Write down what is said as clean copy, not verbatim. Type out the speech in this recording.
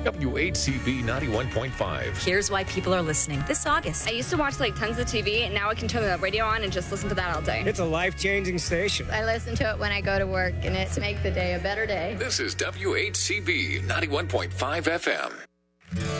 WHCB 91.5. Here's why people are listening this August. I used to watch tons of TV, and now I can turn the radio on and just listen to that all day. It's a life-changing station. I listen to it when I go to work, and it's make the day a better day. This is WHCB 91.5 FM.